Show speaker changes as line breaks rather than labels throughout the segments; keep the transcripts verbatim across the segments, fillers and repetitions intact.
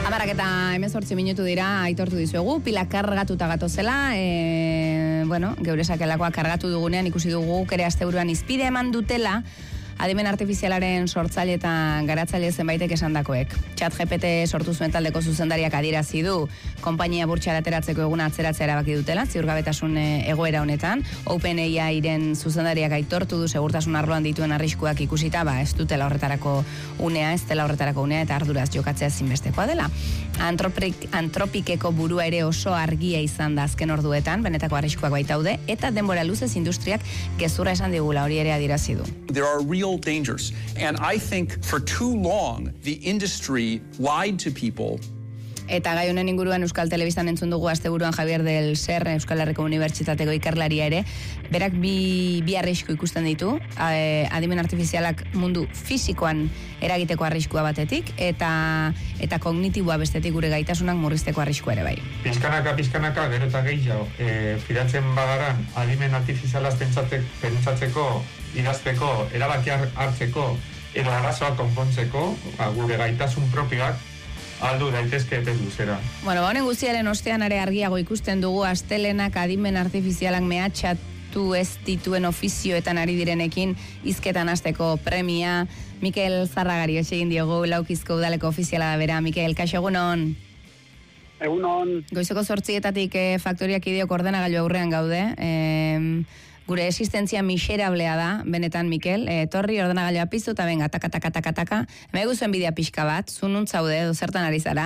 Amarak eta hemezortzi minutu dira, aitortu dizuegu, pila kargatuta gatozela, e, bueno, geure sakelakoa kargatu dugunean ikusi dugu kere asteburuan izpide eman dutela, adimen artifizialaren sortzaile eta garatzaile zenbaitek esandakoek. Chat G P T sortu zuen taldeko zuzendariak adierazi du konpainia burtsara ateratzeko eguna atzeratzea erabaki dutela, ziurgabetasun egoera honetan. OpenAI-ren zuzendariak aitortu du segurtasun arloan dituen arriskuak ikusita, ba, ez dutela horretarako unea, ez dela horretarako unea eta arduraz jokatzea zinbestekoa dela. Antropik, antropikeko burua ere oso argia izan da azken orduetan, benetako arriskuak baitaude, eta denbora luzez industriak gezurra esan digula, hori ere adierazi du.
There are real dangers. And I think for too long, the industry lied to people.
Eta gai honen inguruan Euskal Telebistan entzun dugu asteburuan Javier del Ser, Euskal Herriko Unibertsitateko ikerlaria ere, berak bi, bi arrisku ikusten ditu, adimen artifizialak mundu fisikoan eragiteko arriskua batetik, eta eta kognitiboa bestetik gure gaitasunak murrizteko arriskua ere bai.
Pizkanaka, pizkanaka, gero eta gehiago, e, fidatzen bagaran, adimen artifizialaz pentsatzeko, idazteko, erabakiak hartzeko, edo arazoak konpontzeko, ba, gure gaitasun propioak, aldu daitezke epe luzera.
Bueno, honen guztiaren ostean ere argiago ikusten dugu astelenak adimen artifizialak mehatxatu ez dituen ofizioetan ari direnekin hizketan hasteko premia. Mikel Zarragari egin diogu Laukizko udaleko ofiziala da bera. Mikel, kaixo egunon?
Egunon.
Goizeko zortzietatik eh, faktoriak ideok ordenagailu aurrean gaude. Eh, Gure existentzia miserablea da, benetan, Mikel. E, torri ordenagailua piztu eta benga, taka, taka, taka, taka. Megu zuen bidea pixka bat, zu nuntzaude, edo zertan ari zara?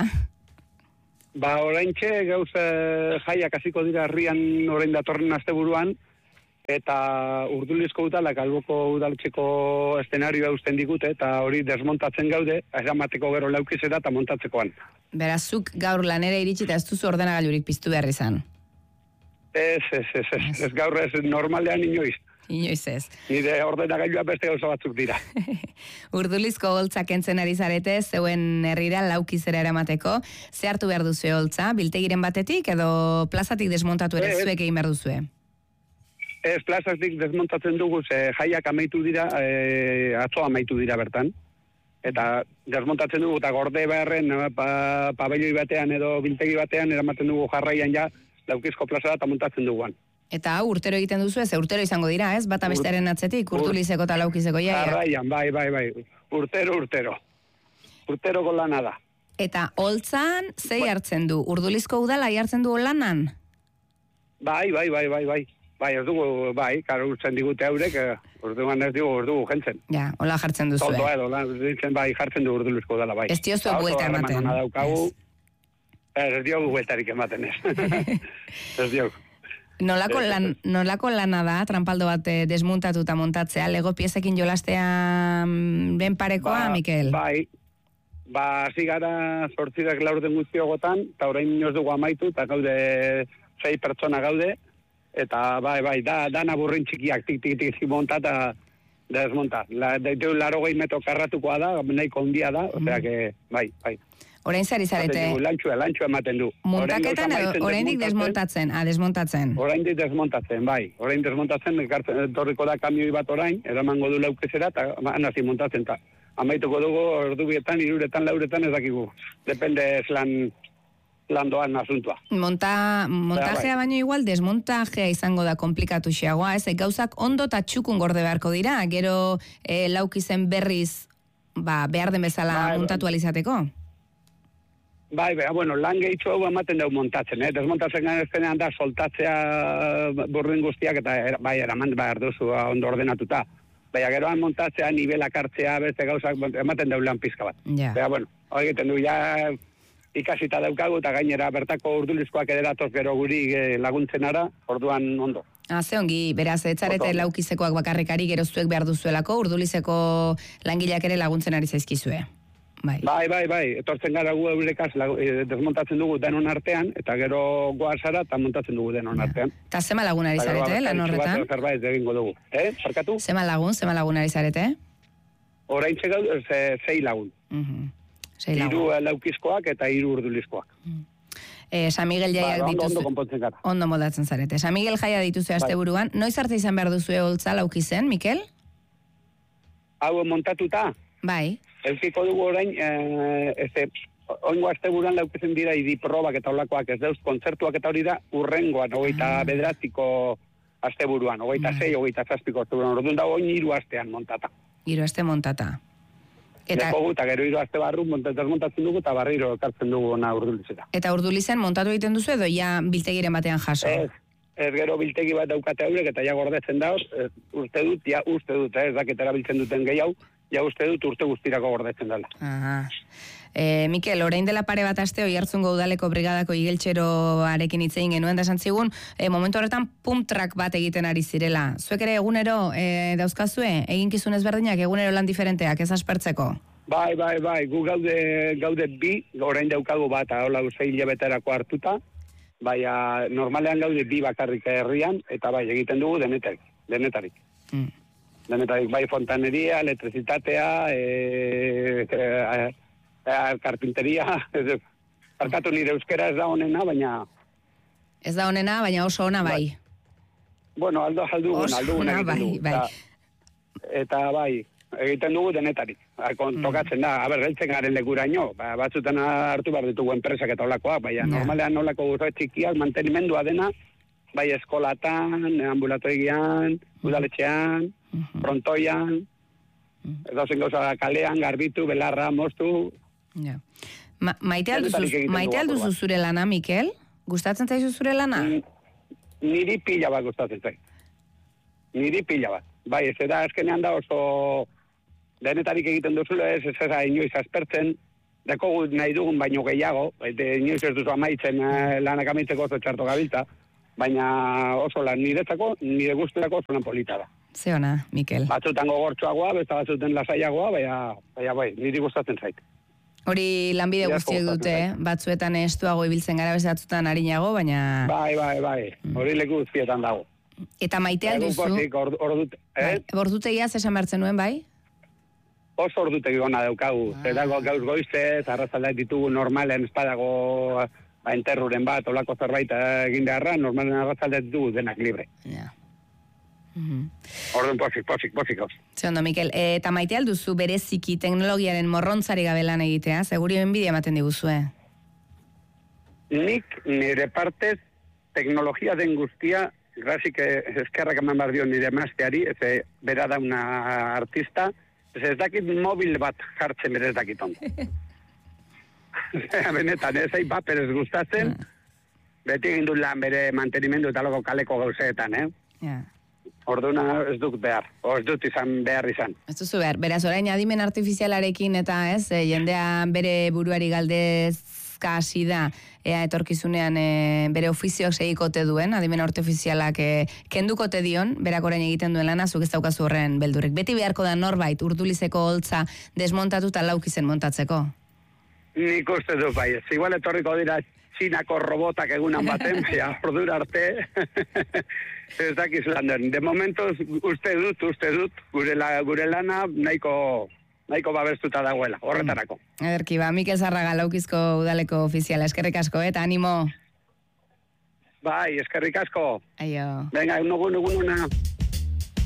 Ba, oraintxe gauz eh, jaiak hasiko dira herrian orain datorren asteburuan, eta Urdulizko udalak alboko udaletxeko eszenarioa usten digute, eta hori desmontatzen gaude, eramateko gero Laukizera eta montatzekoan.
Berazuk gaur lanera iritsi eta ez duzu ordenagailurik piztu behar izan.
Ez, ez, ez, ez, ez gaur ez normalean inoiz.
Inoiz ez.
Nire ordenagailua beste gauza batzuk dira.
Urdulizko holtzak entzen ari zarete, zeuen herrira Laukizera eramateko. Ze hartu behar duzue holtza, biltegiren batetik edo plazatik desmontatu ere zuek egin behar duzue?
Ez, plazatik desmontatzen dugu, ze jaiak amaitu dira, e, atzo amaitu dira bertan. Eta desmontatzen dugu, eta gorde beharren pa, pabelloi batean edo biltegi batean eramaten dugu jarraian ja, Laukizko plazara eta montatzen duguan.
Eta hau urtero egiten duzu ez, urtero izango dira, ez? Bata bestearen atzetik, Urdulizeko eta Laukizeko jaia.
Jarraian, bai, bai, bai. Urtero, urtero. Urtero golana da.
Eta holtzan, zei hartzen du? Urdulizko udala hartzen du holanan?
Bai, bai, bai, bai, bai. Bai, ez dugu, bai, karo urtzen digute haurek, orduan ez dugu, ordugu jentzen.
Ja, hola jartzen duzu,
eh? Toldoa edo, bai, jartzen du Urdulizko udala, bai.
Ez diozue buelta ematen.
Ez diogu bueltarik ematen ez. Ez diogu.
Nolako, lan, nolako lana da, trampaldo bat desmuntatu eta montatzea, lego piezekin jolastea ben parekoa, ba, Mikel?
Bai, ba, hasi gara zortzirak laurden guztiogotan, eta orain inoz dugu amaitu, eta gaude sei pertsona gaude, eta bai, bai, da, dana burrin txikiak tik, tik, tik, tik monta eta desmonta. La, daitu laro gehi metro karratukoa da, nahiko ondia da, osea que, bai, bai.
Orain zari zarete?
Lantxua, lantxua ematen du.
Muntaketan edo oraindik desmontatzen? Ah, desmontatzen.
Oraindik desmontatzen, bai. Orain desmontatzen, torriko da kamioi bat orain, eramango du Laukizera, eta anazi montatzen, eta amaituko dugu ordubietan, iruretan, lauretan ez dakigu. Depende ez lan, lan doan asuntua. Monta,
montajea baino igual, desmontajea izango da komplikatu xeagoa, ez? Gauzak ondo eta txukun gorde beharko dira, gero eh, Laukizen berriz ba, behar den bezala bai, montatu alizateko?
Bai, bai, bueno, lan gehitzu hau ematen dugu montatzen, eh? Desmontatzen ganeztenean da soltatzea burruin guztiak, eta er, bai, eraman behar duzu ondo ordenatuta. Baina geroan montatzea, nibelak hartzea, beste gauzak ematen dugu lan pizka bat.
Ja.
Baina, bueno, hori egiten du, ja ikasita daukagu, eta gainera bertako Urdulizkoak ederatoz gero guri laguntzen ara, orduan ondo.
Ah, ze ongi, beraz, etzarete Laukizekoak bakarrikari gero zuek behar duzuelako, Urdulizeko langileak ere laguntzen ari zaizkizue. Bai. bai,
bai, bai, etortzen gara gu eurekaz desmontatzen dugu denon artean, eta gero goazara eta montatzen dugu denon artean.
Eta zema lagunari zarete, lan horretan?
Zerbait egingo dugu, eh? Zarkatu?
Zema lagun, zema lagunari zarete?
Orain txegau, zei lagun.
Uh-huh. Zei lagun.
Hiru Laukizkoak eta hiru Urdulizkoak.
Uh-huh. Eh, San Miguel jaiak
ba,
dituzu...
Ondo konpontzen gara.
Ondo moldatzen zarete. San Miguel jaia dituzu asteburuan. Bai. Noiz arte izan behar duzu holtza Laukizen, Mikel?
Hau montatuta?
Bai.
Elkiko dugu orain, eh, este, oingo asteburuan laukezen dira idi probak eta olakoak ez dauz, kontzertuak eta hori da urrengoan, hogeita ah. bederatziko asteburuan, hogeita mm. sei, hogeita zazpiko asteburuan, orduan dago oin hiru astean montata.
Hiru aste montata.
Eta eta gero hiru aste barru montatzen montatzen dugu eta barriro ekartzen dugu ona Urdulizera.
Eta Urdulizen montatu egiten duzu edo ja biltegiren batean jaso?
Ez, ez gero biltegi bat daukate haurek eta ja gordetzen da, uste dut, ja uste dut, ez dakit erabiltzen duten gehiago, ja uste dut urte guztirako gordetzen dela.
Aha. E, Mikel, orain dela pare bat aste Oiartzungo udaleko brigadako igeltxeroarekin hitz egin genuen da esan zigun, e, momentu horretan pump track bat egiten ari zirela. Zuek ere egunero e, dauzkazue, eginkizun ezberdinak, egunero lan diferenteak, ez aspertzeko?
Bai, bai, bai, gu gaude, gaude bi, orain daukagu bat, hola zei hilabeterako hartuta, bai, normalean gaude bi bakarrik herrian, eta bai, egiten dugu denetarik, denetarik. Mm. Denetarik, bai, fontaneria, elektrizitatea, e, e, e, karpinteria, arkatu nire euskera ez da honena, baina...
Ez da honena, baina oso ona bai.
bai. Bueno, aldo, aldo,
oso
aldo,
ona bai,
dugu.
bai.
Eta, eta bai, egiten dugu denetarik. Tokatzen da, haber, geltzen garen lekuraino, ba, batzutan hartu behar ditugu enpresak eta olakoak, baina ja. Normalean olako guzti txikiak mantenimendua dena, bai eskolatan, ambulatoigian, udaletxean, uh-huh. frontoian, uh-huh. edo zen gauza kalean, garbitu, belarra, moztu...
Ja. Ma, maite alduzu zure lana, Mikel? Gustatzen zaizu zure lana?
Niri pila bat gustatzen zaiz. Niri pila bat. Bai, ez da, eskenean da oso denetarik egiten duzule, ez ez ez inoiz aspertzen, deko nahi dugun baino gehiago, inoiz ez duzu amaitzen lanak amaitzeko oso txarto gabiltza, baina oso lan niretzako, nire guzturako oso lan polita da.
Ze ona, Mikel.
Batzutan gogortxoagoa, besta batzuten lasaiagoa, baina, baina bai, niri gustatzen zait.
Hori lanbide guztiek dute, batzuetan estuago ibiltzen gara, beste batzutan harinago, baina...
Bai, bai, bai, hori leku guztietan dago.
Eta maite alduzu... Ordutegiaz esan bertzen nuen, bai?
Oso ordutegi gona daukagu. Ah. Zerago gauz goiztez, arrazaldak ditugu normalen, espadago ba, enterruren bat, olako zerbait egin beharra, normalen arrazaldak ditugu denak libre.
Ja.
Mm-hmm. Orduan posik, posik, posik gauz.
Ze ondo, Mikel, e, eta maite alduzu bereziki teknologiaren morrontzari gabe lan egitea, seguri enbidia ematen diguzue?
Nik nire partez teknologia den guztia, grazik eskerrak eman behar dio nire emazteari, ez bera da una artista, ez ez dakit mobil bat jartzen bere ez dakit ondo. Benetan, ez egin paper ez gustatzen, beti egin du lan bere mantenimendu eta loko kaleko gauzeetan, eh?
Ja.
Orduna ez dut behar, o ez dut izan behar izan.
Ez duzu behar, beraz orain adimen artifizialarekin eta ez, e, jendea bere buruari galdezka hasi da, ea etorkizunean e, bere ofizioak segikote duen, adimen artifizialak e, kendukote dion, berak orain egiten duen lana, zuk ez daukazu horren beldurrik. Beti beharko da norbait, Urdulizeko holtza desmontatu eta laukizen montatzeko?
Nik uste dut bai, ez igual etorriko dira Txinako robotak egunan baten, ja, ordura arte, ez dakiz lan den. De momentos, uste dut, uste dut, gure, la, gure lana nahiko, nahiko babestuta dagoela, horretarako.
Mm. Ederki, ba, Mikel Zarraga, Laukizko udaleko ofiziala, eskerrik asko, eta animo.
Bai, eskerrik asko.
Aio.
Venga, egun egun una.